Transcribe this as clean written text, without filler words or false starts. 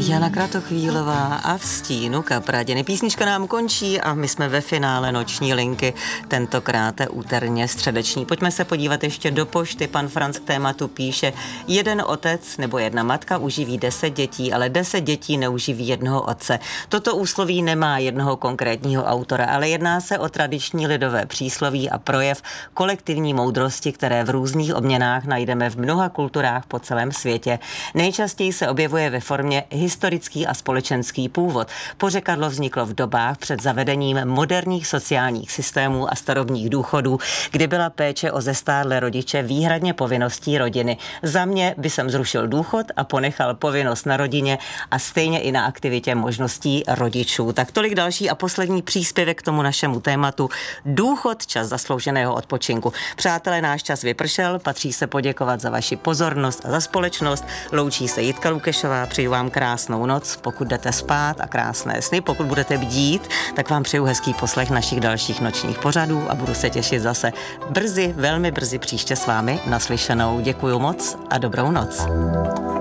Jana Kratochvílová a v stínu Kapraděny. Písnička nám končí a my jsme ve finále noční linky, tentokrát úterně středeční. Pojďme se podívat ještě do pošty. Pan Franc k tématu píše: jeden otec nebo jedna matka uživí 10 dětí, ale 10 dětí neuživí jednoho otce. Toto úsloví nemá jednoho konkrétního autora, ale jedná se o tradiční lidové přísloví a projev kolektivní moudrosti, které v různých obměnách najdeme v mnoha kulturách po celém světě. Nejčastěji se objevuje ve formě historický a společenský původ. Pořekadlo vzniklo v dobách před zavedením moderních sociálních systémů a starobních důchodů, kdy byla péče o zestárlé rodiče výhradně povinností rodiny. Za mě by jsem zrušil důchod a ponechal povinnost na rodině a stejně i na aktivitě možností rodičů. Tak tolik další a poslední příspěvek k tomu našemu tématu. Důchod, čas zaslouženého odpočinku. Přátelé, náš čas vypršel, patří se poděkovat za vaši pozornost a za společnost. Loučí se Jitka Lukešová, přeju vám krásnou noc, pokud jdete spát, a krásné sny. Pokud budete bdít, tak vám přeju hezký poslech našich dalších nočních pořadů a budu se těšit zase brzy, velmi brzy příště s vámi naslyšenou. Děkuju moc a dobrou noc.